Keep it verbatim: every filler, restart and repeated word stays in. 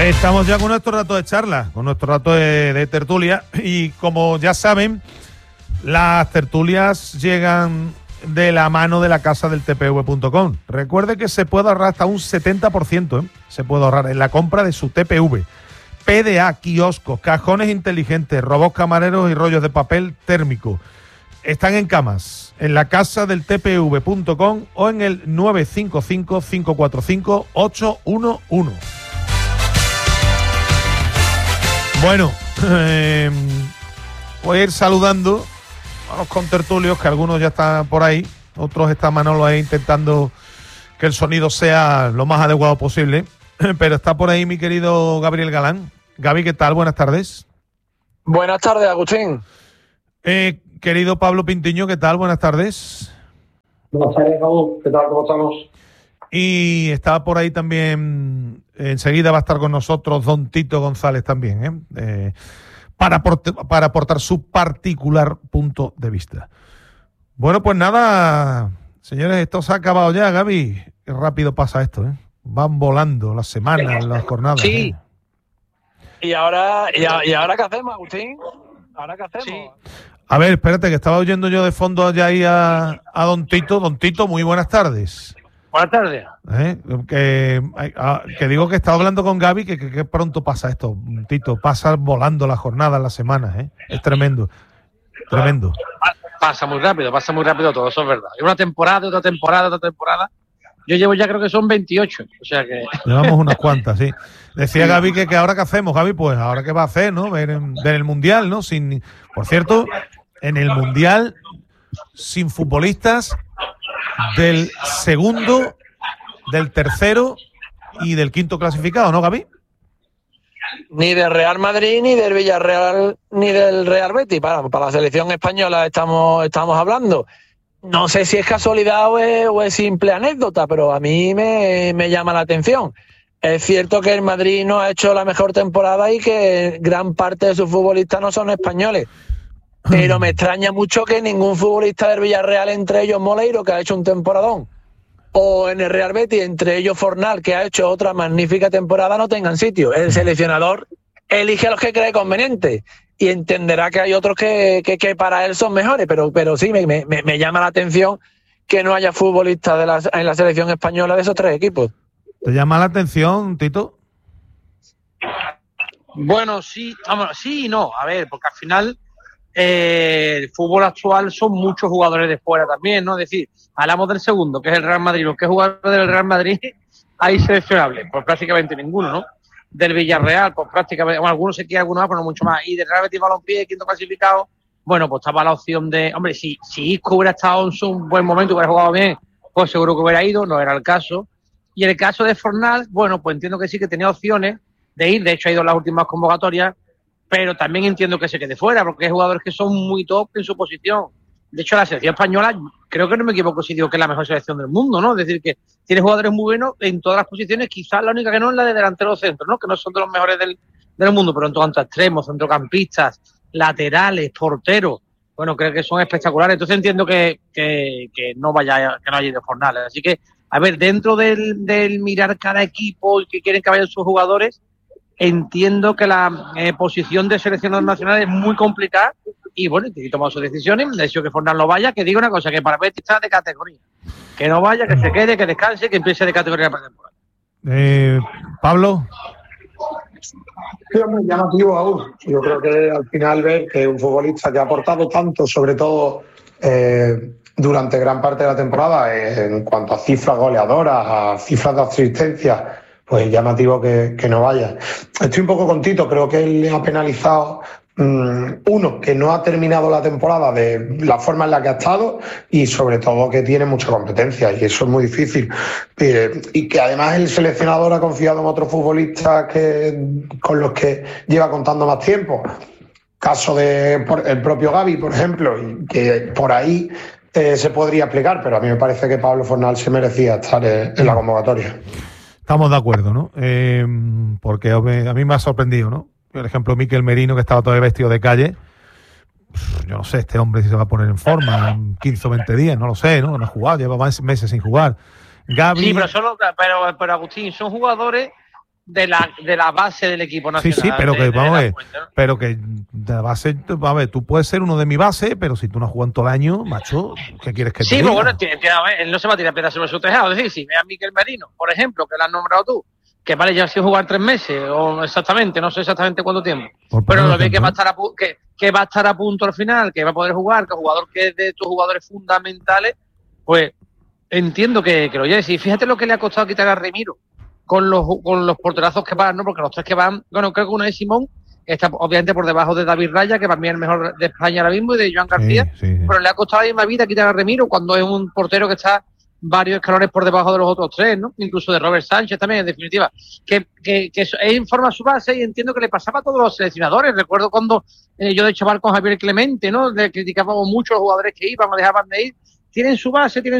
Estamos ya con nuestro rato de charla, con nuestro rato de, de tertulia, y como ya saben, las tertulias llegan de la mano de la casa del T P V punto com. Recuerde que se puede ahorrar hasta un setenta por ciento, ¿eh? Se puede ahorrar en la compra de su T P V. P D A, kioscos, cajones inteligentes, robots camareros y rollos de papel térmico. Están en Camas, en la casa del T P V punto com o en el nueve cinco cinco, cinco cuatro cinco, ocho uno uno. Bueno, eh, voy a ir saludando a los contertulios, que algunos ya están por ahí, otros está Manolo ahí intentando que el sonido sea lo más adecuado posible, pero está por ahí mi querido Gabriel Galán. Gaby, ¿qué tal? Buenas tardes. Buenas tardes, Agustín. Eh, querido Pablo Pintiño, ¿qué tal? Buenas tardes. Buenas tardes, Raúl. ¿Qué tal? ¿Cómo estamos? Y está por ahí también, enseguida va a estar con nosotros don Tito González también, ¿eh? Eh, para, para aportar su particular punto de vista. Bueno, pues nada, señores, esto se ha acabado ya, Gaby. Qué rápido pasa esto, ¿eh? Van volando las semanas, las jornadas. Sí. ¿eh? ¿Y ahora, y, a, ¿Y ahora qué hacemos, Agustín? ¿Ahora qué hacemos? Sí. A ver, espérate, que estaba oyendo yo de fondo allá ahí a, a don Tito. Don Tito, muy buenas tardes. Buenas tardes. ¿Eh? Que, que digo que estaba hablando con Gaby, que, que, que pronto pasa esto, Tito. Pasa volando las jornadas, las semanas, ¿eh? Es tremendo. Tremendo. Pasa muy rápido, pasa muy rápido todo, eso es verdad. Una temporada, otra temporada, otra temporada. Yo llevo ya creo que son veintiocho, o sea que... Llevamos unas cuantas, sí. Decía Gaby que, que ahora qué hacemos, Gaby, pues ahora qué va a hacer, ¿no? Ver, ver el Mundial, ¿no? Sin, por cierto, en el Mundial, sin futbolistas del segundo, del tercero y del quinto clasificado, ¿no, Gaby? Ni del Real Madrid, ni del Villarreal, ni del Real Betis. Para, para la selección española estamos, estamos hablando. No sé si es casualidad o es, o es simple anécdota, pero a mí me, me llama la atención. Es cierto que el Madrid no ha hecho la mejor temporada y que gran parte de sus futbolistas no son españoles. Pero me extraña mucho que ningún futbolista del Villarreal, entre ellos Moleiro, que ha hecho un temporadón, o en el Real Betis, entre ellos Fornal, que ha hecho otra magnífica temporada, no tengan sitio. El seleccionador elige a los que cree conveniente y entenderá que hay otros que, que, que para él son mejores, pero, pero sí, me, me, me llama la atención que no haya futbolistas de la, en la selección española de esos tres equipos. ¿Te llama la atención, Tito? Bueno, sí, vamos, sí y no. A ver, porque al final eh, el fútbol actual son muchos jugadores de fuera también, ¿no? Es decir, hablamos del segundo, que es el Real Madrid. Los que jugadores del Real Madrid hay seleccionables, pues prácticamente ninguno, ¿no? Del Villarreal, pues prácticamente, bueno, algunos se quieren, algunos más, pero no mucho más. Y del Real Betis Balompié, quinto clasificado, bueno, pues estaba la opción de, hombre, si, si Isco hubiera estado en su buen momento, hubiera jugado bien, pues seguro que hubiera ido, no era el caso. Y en el caso de Fornal, bueno, pues entiendo que sí que tenía opciones de ir, de hecho ha ido en las últimas convocatorias, pero también entiendo que se quede fuera, porque hay jugadores que son muy top en su posición. De hecho, la selección española, creo que no me equivoco si digo que es la mejor selección del mundo, ¿no? Es decir, que tiene jugadores muy buenos en todas las posiciones, quizás la única que no es la de delantero centro, ¿no? Que no son de los mejores del, del mundo, pero en cuanto a extremos, centrocampistas, laterales, porteros, bueno, creo que son espectaculares. Entonces entiendo que, que, que no vaya, que no haya ido Fornal. Así que, a ver, dentro del, del mirar cada equipo y que quieren que vayan sus jugadores, entiendo que la eh, posición de seleccionador nacional es muy complicada y bueno, tiene que tomar sus decisiones. De hecho, que Fornal no vaya, que diga una cosa, que para Betis está de categoría. Que no vaya, que se quede, que descanse, que empiece de categoría para temporada. Eh, Pablo. Sí, hombre, llamativo aún. Yo creo que al final ver que un futbolista que ha aportado tanto, sobre todo eh, durante gran parte de la temporada, eh, en cuanto a cifras goleadoras, a cifras de asistencia, pues llamativo que, que no vaya. Estoy un poco con Tito, creo que él le ha penalizado, um, uno, que no ha terminado la temporada de la forma en la que ha estado y sobre todo que tiene mucha competencia y eso es muy difícil. Eh, y que además el seleccionador ha confiado en otros futbolistas que, con los que lleva contando más tiempo. Caso de por, el propio Gaby, por ejemplo, y que por ahí eh, se podría explicar, pero a mí me parece que Pablo Fornal se merecía estar en, en la convocatoria. Estamos de acuerdo, ¿no? Eh, porque a mí me ha sorprendido, ¿no? Por ejemplo, Mikel Merino, que estaba todavía vestido de calle. Yo no sé, este hombre si se va a poner en forma en quince o veinte días, no lo sé, ¿no? No ha jugado, lleva más meses sin jugar. Gaby... Sí, pero, solo, pero, pero Agustín, son jugadores de la de la base del equipo nacional. Sí, sí, pero de, que, de vamos a ver, Fuente, ¿no? pero que de base, vamos a ver, tú puedes ser uno de mi base, pero si tú no has jugado en todo el año, macho, ¿qué quieres que te Sí, diga? pero bueno, entiendo, él no se va a tirar piedras sobre su tejado. Es decir, si ve a Miquel Merino, por ejemplo, que lo has nombrado tú, que vale ya sin jugar tres meses, o exactamente, no sé exactamente cuánto tiempo, Por pero poner lo ve ejemplo, que va a ¿eh? estar a, pu- que, que va a estar a punto al final, que va a poder jugar, que es jugador que es de tus jugadores fundamentales, pues entiendo que, que lo lleves. Y fíjate lo que le ha costado quitar a Remiro con los con los porterazos que van, ¿no? Porque los tres que van, bueno, creo que uno es Simón, que está obviamente por debajo de David Raya, que para mí es el mejor de España ahora mismo, y de Joan García, Sí, sí, sí. pero le ha costado la misma vida quitar a Remiro cuando es un portero que está varios escalones por debajo de los otros tres, ¿no? Incluso de Robert Sánchez también, en definitiva. Que, que, que él informa su base y entiendo que le pasaba a todos los seleccionadores. Recuerdo cuando eh, yo de chaval con Javier Clemente, ¿no? Le criticábamos mucho a los jugadores que iban o dejaban de ir. Tienen su base, tienen